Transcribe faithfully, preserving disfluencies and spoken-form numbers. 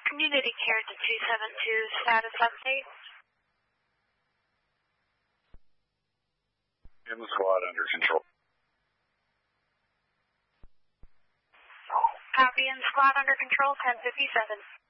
Community Care to two seven two, status update. In the squad under control. Copy, in squad under control, ten fifty-seven.